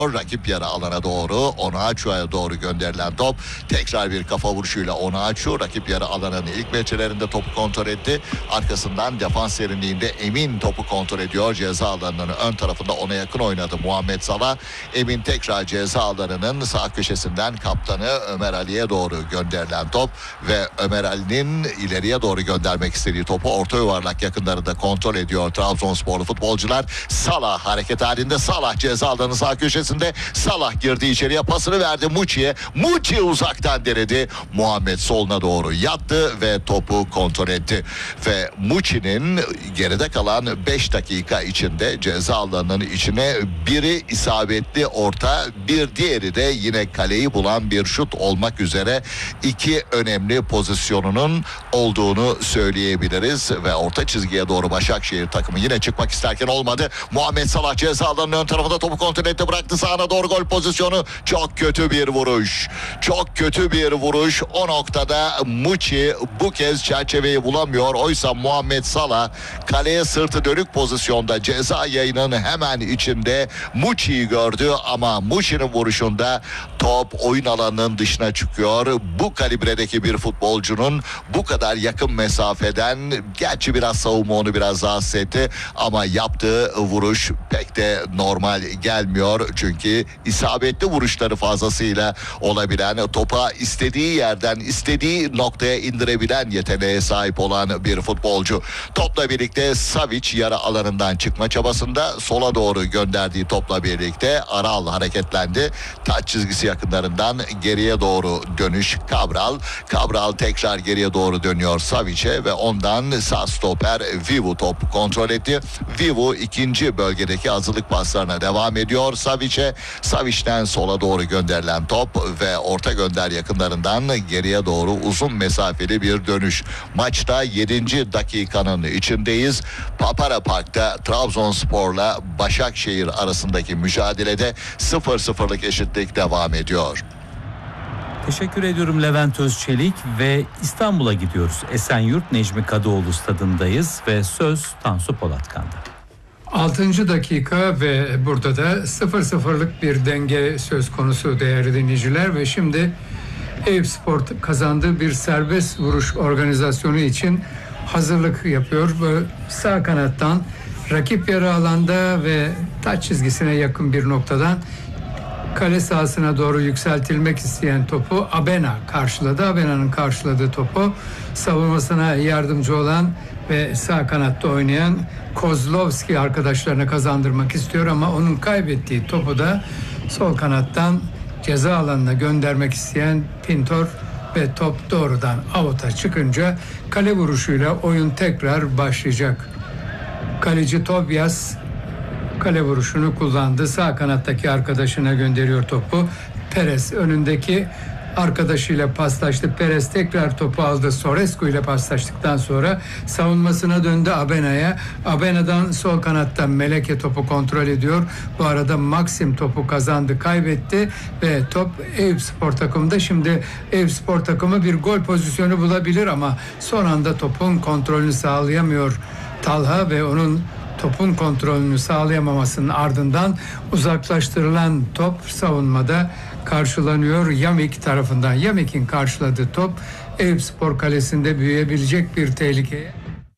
Rakip yarı alana doğru, Onuachu'ya doğru gönderilen top. Tekrar bir kafa vuruşuyla Onuachu rakip yarı alanın ilk metrlerinde topu kontrol etti. Arkasından defans derinliğinde Emin topu kontrol ediyor. Ceza alanının ön tarafında ona yakın oynadı Muhammed Salah. Emin tekrar ceza alanının sağ köşesinden kaptanı Ömer Ali'ye doğru gönderilen top ve Ömer Ali'nin ileriye doğru göndermek istediği topu orta yuvarlak yakınlarında kontrol ediyor Trabzonsporlu futbolcular. Salah hareket halinde. Salah ceza alanının sağ köşesi. Salah girdi içeriye, pasını verdi Muçi'ye. Muçi uzaktan denedi. Muhammed soluna doğru yattı ve topu kontrol etti. Ve Muçi'nin geride kalan 5 dakika içinde ceza alanının içine biri isabetli orta, bir diğeri de yine kaleyi bulan bir şut olmak üzere iki önemli pozisyonunun olduğunu söyleyebiliriz. Ve orta çizgiye doğru Başakşehir takımı yine çıkmak isterken olmadı. Muhammed Salah ceza alanının ön tarafında topu kontrol etti, bıraktı sağına doğru gol pozisyonu. Çok kötü bir vuruş. Çok kötü bir vuruş. O noktada Muçi bu kez çerçeveyi bulamıyor. Oysa Muhammed Salah kaleye sırtı dönük pozisyonda ceza yayının hemen içinde Muçi'yi gördü ama Muçi'nin vuruşunda top oyun alanının dışına çıkıyor. Bu kalibredeki bir futbolcunun bu kadar yakın mesafeden, gerçi biraz savunma onu biraz rahatsız etti ama yaptığı vuruş pek de normal gelmiyor. Çünkü isabetli vuruşları fazlasıyla olabilen, topa istediği yerden istediği noktaya indirebilen yeteneğe sahip olan bir futbolcu. Topla birlikte Savic yarı alanından çıkma çabasında, sola doğru gönderdiği topla birlikte Aral hareketlendi. Taç çizgisi yakınlarından geriye doğru dönüş Cabral. Cabral tekrar geriye doğru dönüyor Savic'e ve ondan sağ stoper Vivu topu kontrol etti. Vivu ikinci bölgedeki hazırlık paslarına devam ediyor Savic'e. Savic'ten sola doğru gönderilen top ve orta gönder yakınlarından geriye doğru uzun mesafeli bir dönüş. Maçta 7. dakikanın içindeyiz. Papara Park'ta Trabzonspor'la Başakşehir arasındaki mücadelede 0-0'lık eşitlik devam ediyor. Teşekkür ediyorum Levent Özçelik ve İstanbul'a gidiyoruz. Esenyurt Necmi Kadıoğlu stadındayız ve söz Tansu Polatkan'da. 6. dakika ve burada da 0-0'lık bir denge söz konusu değerli dinleyiciler ve şimdi Eyüpspor kazandığı bir serbest vuruş organizasyonu için hazırlık yapıyor ve sağ kanattan rakip yarı alanda ve taç çizgisine yakın bir noktadan kale sahasına doğru yükseltilmek isteyen topu Abena karşıladı. Abena'nın karşıladığı topu savunmasına yardımcı olan ve sağ kanatta oynayan Kozlovski arkadaşlarına kazandırmak istiyor ama onun kaybettiği topu da sol kanattan ceza alanına göndermek isteyen Pintor ve top doğrudan avuta çıkınca kale vuruşuyla oyun tekrar başlayacak. Kaleci Tobias kale vuruşunu kullandı. Sağ kanattaki arkadaşına gönderiyor topu. Perez önündeki arkadaşıyla paslaştı. Perez tekrar topu aldı. Sorescu ile paslaştıktan sonra savunmasına döndü Abena'ya. Abena'dan sol kanattan Meleke topu kontrol ediyor. Bu arada Maxim topu kazandı, kaybetti ve top Eyüpspor takımında. Şimdi Eyüpspor takımı bir gol pozisyonu bulabilir ama son anda topun kontrolünü sağlayamıyor Talha ve onun topun kontrolünü sağlayamamasının ardından uzaklaştırılan top savunmada karşılanıyor Yamik tarafından. Yamik'in karşıladığı top Eyüpspor kalesinde büyüyebilecek bir tehlikeye.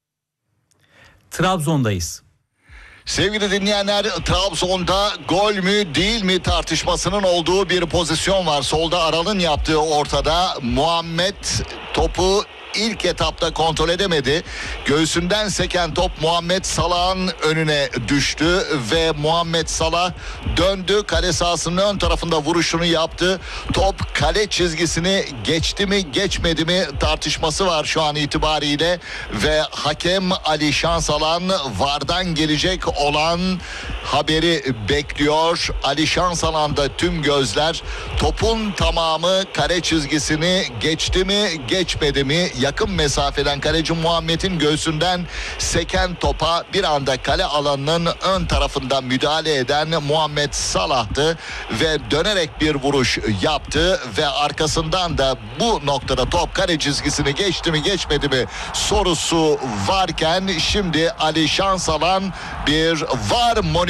Trabzon'dayız. Sevgili dinleyenler, Trabzon'da gol mü değil mi tartışmasının olduğu bir pozisyon var. Solda Aral'ın yaptığı ortada. Muhammed topu ilk etapta kontrol edemedi. Göğsünden seken top Muhammed Salah'ın önüne düştü ve Muhammed Salah döndü. Kale sahasının ön tarafında vuruşunu yaptı. Top kale çizgisini geçti mi geçmedi mi tartışması var şu an itibariyle ve hakem Ali Şansalan VAR'dan gelecek olan haberi bekliyor. Ali Şansalan'da tüm gözler topun tamamı kale çizgisini geçti mi geçmedi mi, yakın mesafeden kaleci Muhammed'in göğsünden seken topa bir anda kale alanının ön tarafından müdahale eden Muhammed Salah'tı ve dönerek bir vuruş yaptı ve arkasından da bu noktada top kale çizgisini geçti mi geçmedi mi sorusu varken şimdi Ali Şansalan bir VAR monitörü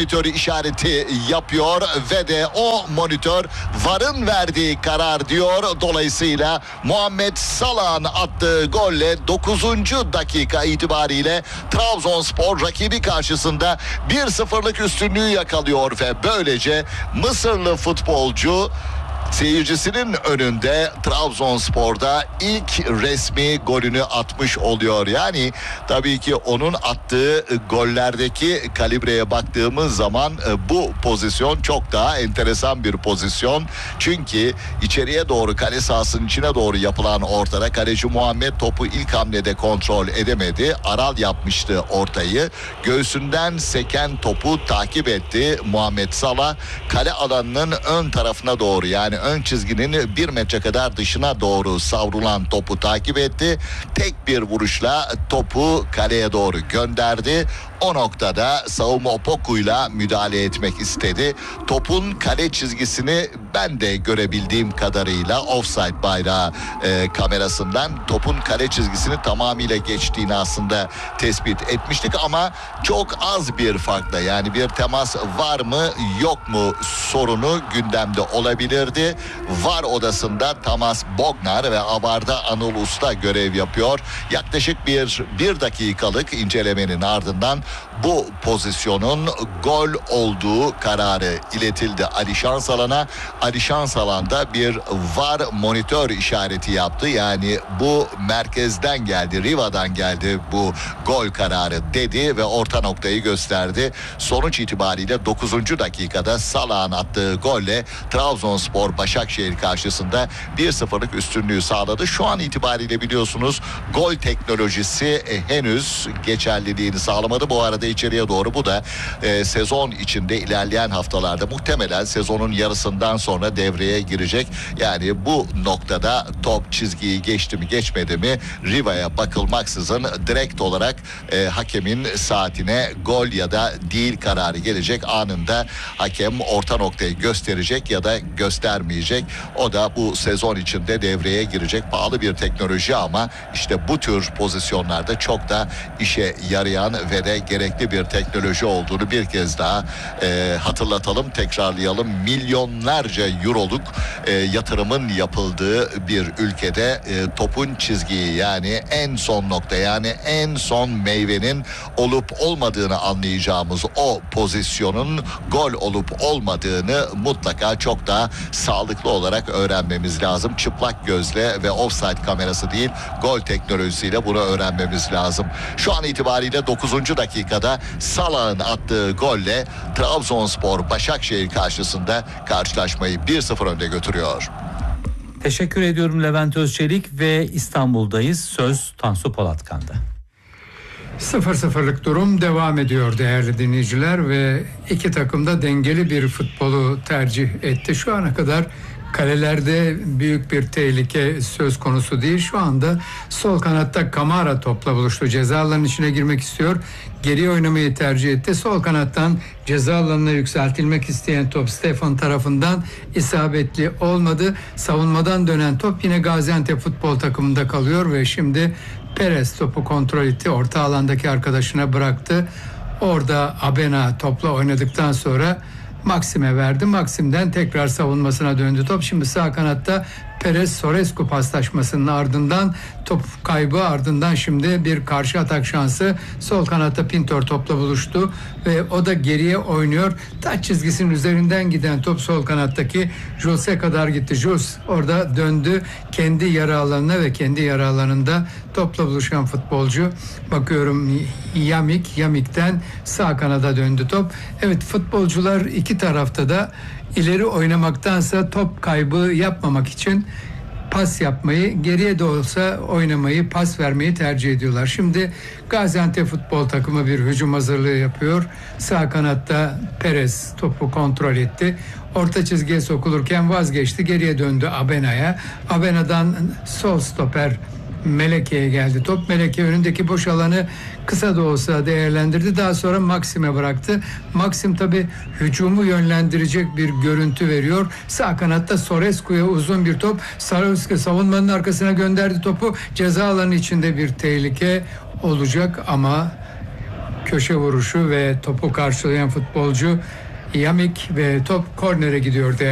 monitörü işareti yapıyor ve de o monitör VAR'ın verdiği karar diyor. Dolayısıyla Muhammed Salah'ın attığı golle 9. dakika itibariyle Trabzonspor rakibi karşısında 1-0'lık üstünlüğü yakalıyor ve böylece Mısırlı futbolcu seyircisinin önünde Trabzonspor'da ilk resmi golünü atmış oluyor. Yani tabii ki onun attığı gollerdeki kalibreye baktığımız zaman bu pozisyon çok daha enteresan bir pozisyon. Çünkü içeriye doğru, kale sahasının içine doğru yapılan ortada kaleci Muhammed topu ilk hamlede kontrol edemedi. Aral yapmıştı ortayı. Göğsünden seken topu takip etti Muhammed Salah. Kale alanının ön tarafına doğru, yani ön çizginin 1 metre kadar dışına doğru savrulan topu takip etti. Tek bir vuruşla topu kaleye doğru gönderdi. O noktada savunma Opoku'yla müdahale etmek istedi. Topun kale çizgisini ben de görebildiğim kadarıyla offside bayrağı kamerasından topun kale çizgisini tamamıyla geçtiğini aslında tespit etmiştik ama çok az bir farkla, yani bir temas var mı yok mu sorunu gündemde olabilirdi. VAR odasında Tamas Bognar ve Avarda Anıl Usta görev yapıyor. Yaklaşık bir dakikalık incelemenin ardından bu pozisyonun gol olduğu kararı iletildi Ali Şansalan'a. Ali Şansalan da bir VAR monitör işareti yaptı. Yani bu merkezden geldi, Riva'dan geldi bu gol kararı dedi ve orta noktayı gösterdi. Sonuç itibariyle 9. dakikada Salah'ın attığı golle Trabzonspor Başakşehir karşısında 1-0'lık üstünlüğü sağladı. Şu an itibariyle biliyorsunuz gol teknolojisi henüz geçerliliğini sağlamadı. Bu arada içeriye doğru bu da sezon içinde ilerleyen haftalarda muhtemelen sezonun yarısından sonra devreye girecek. Yani bu noktada top çizgiyi geçti mi geçmedi mi Riva'ya bakılmaksızın direkt olarak hakemin saatine gol ya da değil kararı gelecek. Anında hakem orta noktayı gösterecek ya da göstermeyecek. O da bu sezon içinde devreye girecek. Pahalı bir teknoloji ama işte bu tür pozisyonlarda çok da işe yarayan ve de gerekli bir teknoloji olduğunu bir kez daha hatırlatalım, tekrarlayalım. Milyonlarca euroluk yatırımın yapıldığı bir ülkede topun çizgiyi, yani en son nokta, yani en son meyvenin olup olmadığını anlayacağımız o pozisyonun gol olup olmadığını mutlaka çok daha sağlıklı olarak öğrenmemiz lazım. Çıplak gözle ve offside kamerası değil, gol teknolojisiyle bunu öğrenmemiz lazım. Şu an itibariyle 9. dakikada Salah'ın attığı golle Trabzonspor Başakşehir karşısında karşılaşmayı 1-0 önde götürüyor. Teşekkür ediyorum Levent Özçelik ve İstanbul'dayız. Söz Tansu Polatkan'da. 0-0'lık durum devam ediyor değerli dinleyiciler ve iki takım da dengeli bir futbolu tercih etti. Şu ana kadar kalelerde büyük bir tehlike söz konusu değil. Şu anda sol kanatta Kamara topla buluştu. Ceza alanının içine girmek istiyor. Geriye oynamayı tercih etti. Sol kanattan ceza alanına yükseltilmek isteyen top Stefan tarafından isabetli olmadı. Savunmadan dönen top yine Gaziantep futbol takımında kalıyor ve şimdi Perez topu kontrol etti. Orta alandaki arkadaşına bıraktı. Orada Abena topla oynadıktan sonra Maxim'e verdi. Maxim'den tekrar savunmasına döndü top. Şimdi sağ kanatta Perez-Sorescu paslaşmasının ardından top kaybı, ardından şimdi bir karşı atak şansı. Sol kanatta Pintor topla buluştu ve o da geriye oynuyor. Taç çizgisinin üzerinden giden top sol kanattaki Jules'e kadar gitti. Jules orada döndü kendi yarı alanına ve kendi yarı alanında topla buluşan futbolcu. Bakıyorum Yamik'ten sağ kanada döndü top. Evet, futbolcular iki tarafta da ileri oynamaktansa top kaybı yapmamak için pas yapmayı, geriye de olsa oynamayı, pas vermeyi tercih ediyorlar. Şimdi Gaziantep futbol takımı bir hücum hazırlığı yapıyor. Sağ kanatta Perez topu kontrol etti. Orta çizgiye sokulurken vazgeçti. Geriye döndü Abena'ya. Abena'dan sol stoper Meleke'ye geldi top. Meleke önündeki boş alanı kısa da olsa değerlendirdi. Daha sonra Maxim'e bıraktı. Maxim tabi hücumu yönlendirecek bir görüntü veriyor. Sağ kanatta Sorescu'ya uzun bir top. Sorescu savunmanın arkasına gönderdi topu. Ceza alanı içinde bir tehlike olacak ama köşe vuruşu ve topu karşılayan futbolcu Yamik ve top kornere gidiyor.